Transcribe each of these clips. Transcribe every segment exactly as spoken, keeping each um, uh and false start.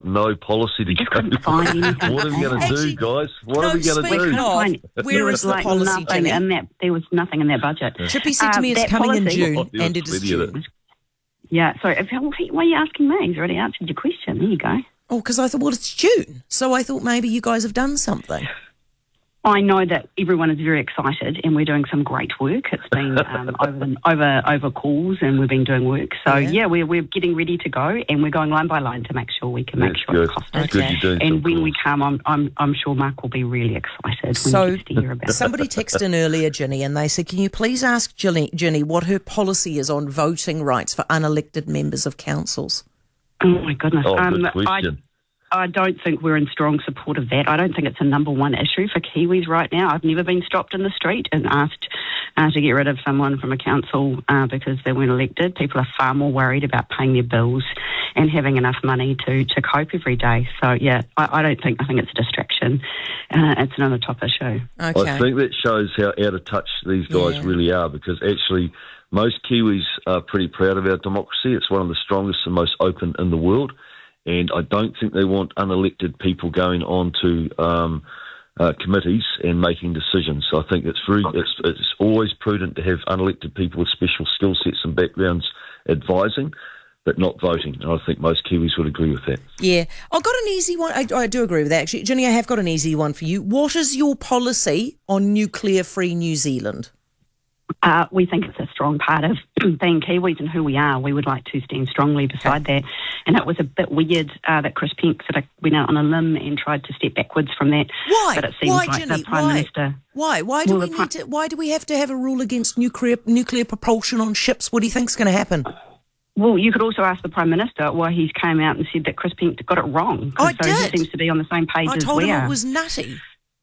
no policy to Just go. couldn't find anything. What are we going to do, Actually, guys? What no, are we going to speaking do? of- Find- where there is was the like policy, nothing Jenny? in that, there was nothing in that budget. Chippy said to Uh, me it's that coming in policy- June, Oh, there and was it is plenty of June. it. Yeah, sorry, if, why are you asking me? He's already answered your question. There you go. Oh, because I thought, well, it's June. So I thought maybe you guys have done something. I know that everyone is very excited, and we're doing some great work. It's been um, over, over over calls, and we've been doing work. So Yeah. yeah, we're we're getting ready to go, and we're going line by line to make sure we can make That's sure good. it's costed. That's good Okay. you're doing And some when we calls. come, I'm I'm I'm sure Mark will be really excited when So he gets to hear about it. somebody texted in earlier, Ginny, and they said, can you please ask Ginny, Ginny what her policy is on voting rights for unelected members of councils? Oh my goodness! Oh, um, good I, question. I don't think we're in strong support of that. I don't think it's a number one issue for Kiwis right now. I've never been stopped in the street and asked uh, to get rid of someone from a council uh, because they weren't elected. People are far more worried about paying their bills and having enough money to, to cope every day. So, yeah, I, I don't think, I think it's a distraction. Uh, it's another top issue. Okay. I think that shows how out of touch these guys Yeah. really are, because actually most Kiwis are pretty proud of our democracy. It's one of the strongest and most open in the world. And I don't think they want unelected people going on to um, uh, committees and making decisions. So I think it's very, it's, it's always prudent to have unelected people with special skill sets and backgrounds advising, but not voting. And I think most Kiwis would agree with that. Yeah. I've got an easy one. I, I do agree with that, actually. Ginny, I have got an easy one for you. What is your policy on nuclear-free New Zealand? Uh, we think it's a strong part of being Kiwis and who we are. We would like to stand strongly beside that. And it was a bit weird uh, that Chris Pink sort of went out on a limb and tried to step backwards from that. Why? But it seems Why, like Ginny? the Prime Why? Minister... Why? Why do Well, we the pri- need to? Why do we have to have a rule against nuclear nuclear propulsion on ships? What do you think's going to happen? Well, you could also ask the Prime Minister why he's came out and said that Chris Pink got it wrong. I so did. he seems to be on the same page I as told we him are. it was nutty.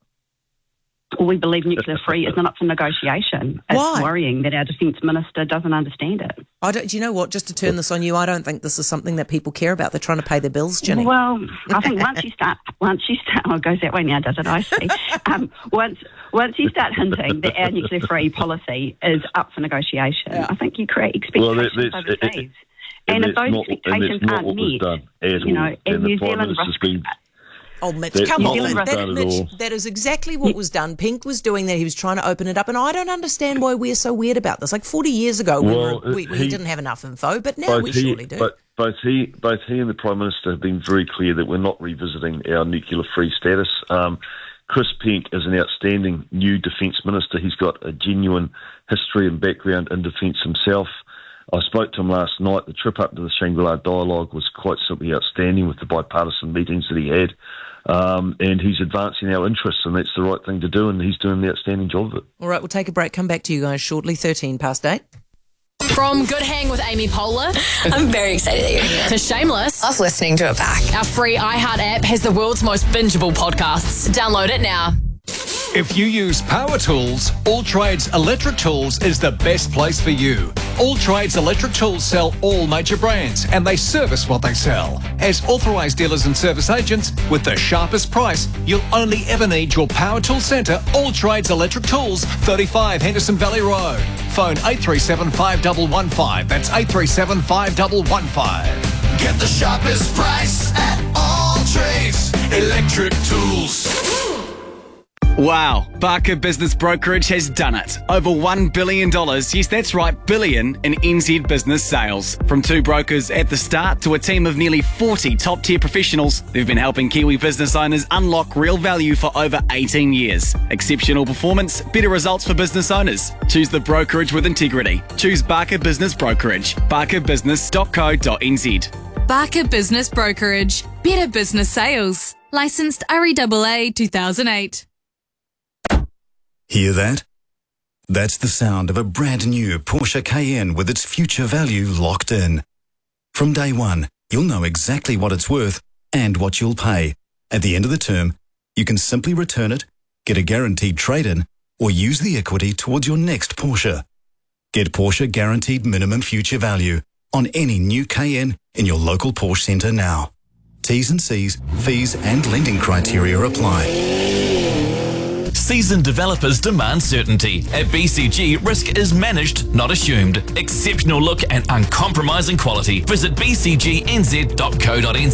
Well, we believe nuclear free is not up for negotiation. It's Why? worrying that our Defence Minister doesn't understand it. I don't. Do you know what? Just to turn this on you, I don't think this is something that people care about. They're trying to pay their bills, Ginny. Well, I think once you start, once you start, oh, it goes that way now, does it? I see. Um, once, once you start hinting that our nuclear-free policy is up for negotiation, Yeah. I think you create Well, that- expectations that's- overseas. And, and if that's those not, and expectations that's not aren't what was met, done at you all. know, and and the New Prime Zealand Minister's risk- been... Oh, Mitch, That's come not on. what That, was done at Mitch, all. that is exactly what was done. Pink was doing that. He was trying to open it up. And I don't understand why we're so weird about this. Like forty years ago, Well, we, were, we, we he- didn't have enough info, but now Both we he, surely do. But both he, both he and the Prime Minister have been very clear that we're not revisiting our nuclear-free status. Um, Chris Pink is an outstanding new Defence Minister. He's got a genuine history and background in defence himself. I spoke to him last night. The trip up to the Shangri-La Dialogue was quite simply outstanding with the bipartisan meetings that he had. Um, and he's advancing our interests, and that's the right thing to do, and he's doing the outstanding job of it. All right, we'll take a break. Come back to you guys shortly. thirteen past eight. From Good Hang with Amy Poehler I'm very excited that you're here. to Shameless, Love listening to it back. our free iHeart app has the world's most bingeable podcasts. Download it now. If you use power tools, All Trades Electric Tools is the best place for you. All Trades Electric Tools sell all major brands and they service what they sell. As authorised dealers and service agents, with the sharpest price, you'll only ever need your power tool centre, All Trades Electric Tools, thirty-five Henderson Valley Road. Phone eight three seven, five one one five. That's eight three seven, five one one five. Get the sharpest price at All Trades Electric Tools. Wow, Barker Business Brokerage has done it. Over one billion dollars, yes that's right, billion, in N Z business sales. From two brokers at the start to a team of nearly forty top-tier professionals, they've been helping Kiwi business owners unlock real value for over eighteen years. Exceptional performance, better results for business owners. Choose the brokerage with integrity. Choose Barker Business Brokerage. barker business dot co dot n z. Barker Business Brokerage. Better business sales. Licensed R E A A two thousand eight. Hear that? That's the sound of a brand new Porsche Cayenne with its future value locked in. From day one, you'll know exactly what it's worth and what you'll pay. At the end of the term, you can simply return it, get a guaranteed trade-in, or use the equity towards your next Porsche. Get Porsche Guaranteed Minimum Future Value on any new Cayenne in your local Porsche centre now. T's and C's, fees and lending criteria apply. Seasoned developers demand certainty. At B C G, risk is managed, not assumed. Exceptional look and uncompromising quality. Visit b c g n z dot co dot n z.